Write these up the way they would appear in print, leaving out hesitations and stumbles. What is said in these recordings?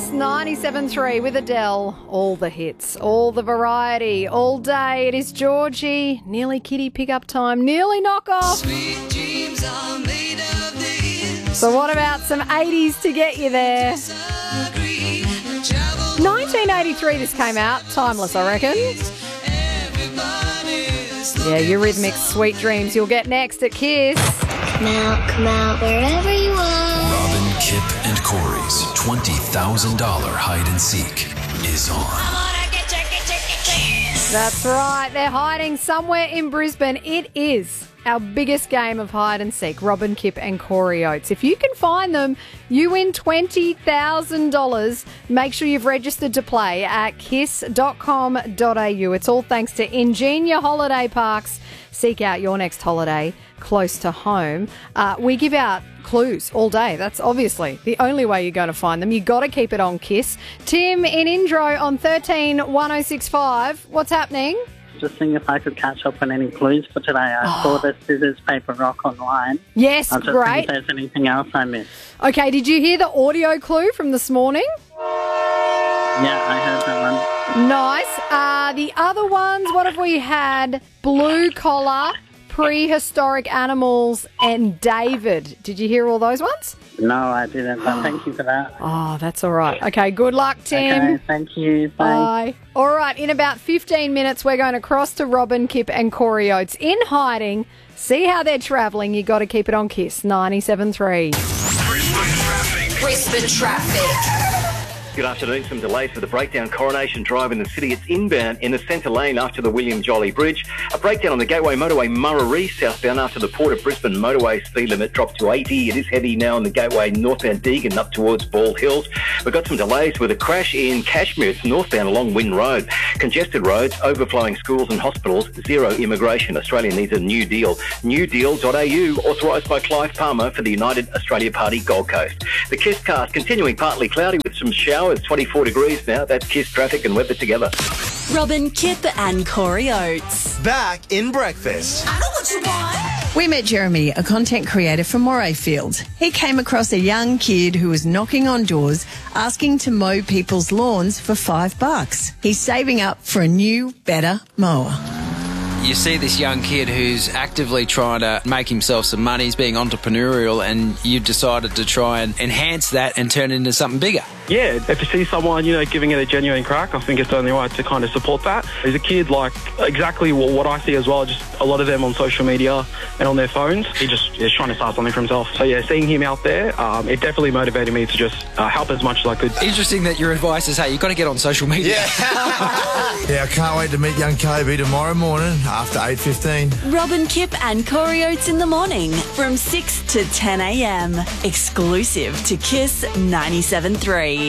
Kiss 97.3 with Adele. All the hits, all the variety, all day. It is Georgie. Nearly kitty pickup time, nearly knock off. Sweet dreams are made of this. So what about some 80s to get you there? 1983 this came out. Timeless, I reckon. Yeah, Eurythmics, Sweet Dreams. You'll get next at Kiss. Come out, wherever you are. Robin, Kip, and Corey's $20,000 hide and seek is on. That's right. They're hiding somewhere in Brisbane. It is our biggest game of hide and seek. Robin, Kip, and Corey Oates. If you can find them, you win $20,000. Make sure you've registered to play at kiss.com.au. It's all thanks to Ingenia Holiday Parks. Seek out your next holiday close to home. We give out clues all day. That's obviously the only way you're going to find them. You got to keep it on Kiss. Tim in Indro on 131065. What's happening? Just seeing if I could catch up on any clues for today. I saw the scissors, paper, rock online. Yes, I was just great. seeing if there's anything else I missed. Okay, did you hear the audio clue from this morning? Yeah, I heard that one. Nice. The other ones, what have we had? Blue collar, prehistoric animals, and David. Did you hear all those ones? No, I didn't, but thank you for that. Oh, that's all right. Okay, good luck, Tim. Okay, thank you. Bye. Bye. All right, in about 15 minutes, we're going to cross to Robin, Kip, and Corey Oates in hiding. See how they're travelling. You got to keep it on Kiss 97.3. Brisbane traffic. Good afternoon. Some delays for the breakdown Coronation Drive in the city. It's inbound in the centre lane after the William Jolly Bridge. A breakdown on the Gateway Motorway Murray southbound after the Port of Brisbane motorway speed limit dropped to 80. It is heavy now on the Gateway northbound Deagon up towards Ball Hills. We've got some delays with a crash in Cashmere. It's northbound along Wynn Road. Congested roads, overflowing schools and hospitals, zero immigration. Australia needs a new deal. Newdeal.au, authorised by Clive Palmer for the United Australia Party Gold Coast. The Kiss cast continuing partly cloudy with some showers. 24 degrees now. That's Kiss traffic and weather together. Robin, Kip, and Corey Oates. Back in breakfast. I know what you want. We met Jeremy, a content creator from Morayfield. He came across a young kid who was knocking on doors asking to mow people's lawns for $5. He's saving up for a new, better mower. You see this young kid who's actively trying to make himself some money, he's being entrepreneurial, and you've decided to try and enhance that and turn it into something bigger. Yeah, if you see someone, giving it a genuine crack, I think it's only right to kind of support that. He's a kid like exactly what I see as well, just a lot of them on social media and on their phones. He just is trying to start something for himself. So yeah, seeing him out there, it definitely motivated me to just help as much as I could. Interesting that your advice is, hey, you've got to get on social media. Yeah, I can't wait to meet young Kobe tomorrow morning after 8:15. Robin, Kip, and Corey Oates in the morning from 6 to 10 a.m. Exclusive to Kiss 97.3.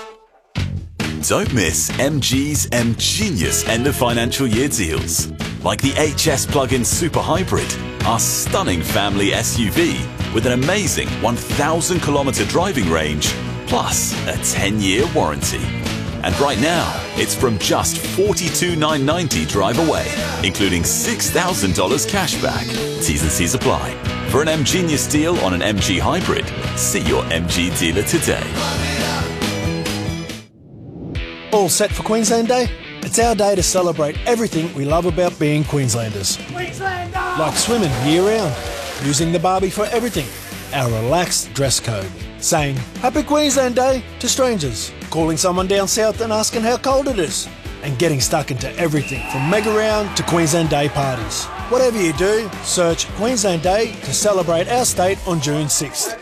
Don't miss MG's M-Genius end of financial year deals. Like the HS Plug-in Super Hybrid, our stunning family SUV with an amazing 1,000-kilometre driving range, plus a 10-year warranty. And right now, it's from just $42,990 drive away, including $6,000 cash back. T's and C's apply. For an M-Genius deal on an MG Hybrid, see your MG dealer today. All set for Queensland Day? It's our day to celebrate everything we love about being Queenslanders. Queenslander! Like swimming year-round, using the Barbie for everything, our relaxed dress code, saying Happy Queensland Day to strangers, calling someone down south and asking how cold it is, and getting stuck into everything from Mega Round to Queensland Day parties. Whatever you do, search Queensland Day to celebrate our state on June 6th.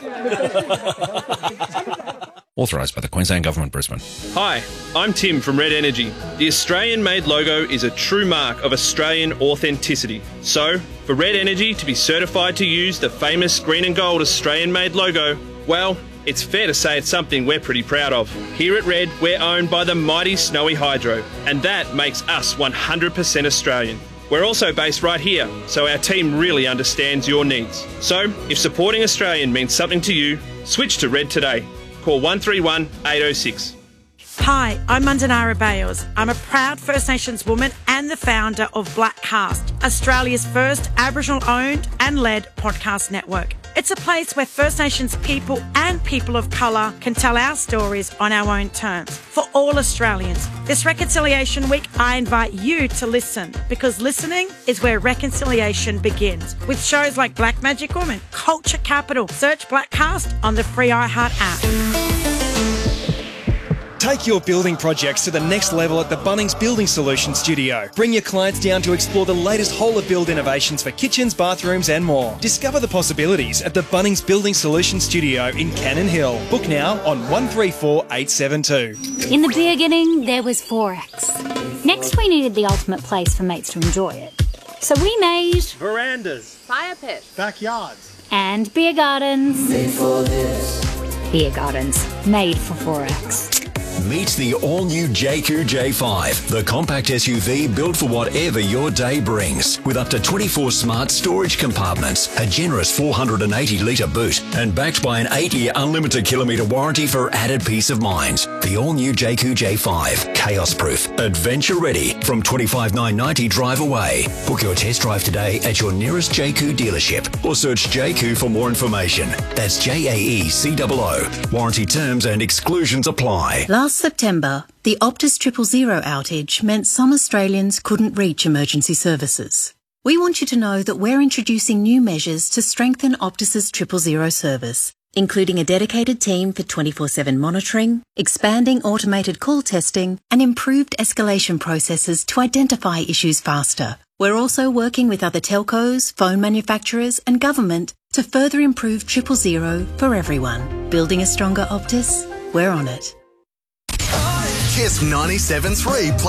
Authorised by the Queensland Government, Brisbane. Hi, I'm Tim from Red Energy. The Australian-made logo is a true mark of Australian authenticity. So, for Red Energy to be certified to use the famous green and gold Australian-made logo, well, it's fair to say it's something we're pretty proud of. Here at Red, we're owned by the mighty Snowy Hydro, and that makes us 100% Australian. We're also based right here, so our team really understands your needs. So, if supporting Australian means something to you, switch to Red today. Call 131 806. Hi, I'm Mundanara Bales. I'm a proud First Nations woman and the founder of Black Cast, Australia's first Aboriginal-owned and led podcast network. It's a place where First Nations people and people of colour can tell our stories on our own terms. For all Australians, this Reconciliation Week, I invite you to listen, because listening is where reconciliation begins. With shows like Black Magic Woman, Culture Capital, search Blackcast on the free iHeart app. Take your building projects to the next level at the Bunnings Building Solutions Studio. Bring your clients down to explore the latest whole-of-build innovations for kitchens, bathrooms and more. Discover the possibilities at the Bunnings Building Solutions Studio in Cannon Hill. Book now on 134872. In the beginning, there was Forex. Next, we needed the ultimate place for mates to enjoy it. So we made verandas, fire pits, backyards, and beer gardens. Made for this. Beer gardens, made for Forex. Meet the all-new JQ J5, the compact SUV built for whatever your day brings. With up to 24 smart storage compartments, a generous 480-litre boot, and backed by an 8-year unlimited kilometre warranty for added peace of mind. The all-new JQ J5, chaos-proof, adventure-ready, from $25,990 drive away. Book your test drive today at your nearest JQ dealership, or search JQ for more information. That's JAECOO. Warranty terms and exclusions apply. Last September, the Optus 000 outage meant some Australians couldn't reach emergency services. We want you to know that we're introducing new measures to strengthen Optus's 000 service, including a dedicated team for 24/7 monitoring, expanding automated call testing, and improved escalation processes to identify issues faster. We're also working with other telcos, phone manufacturers, and government to further improve 000 for everyone. Building a stronger Optus? We're on it. Kiss 97.3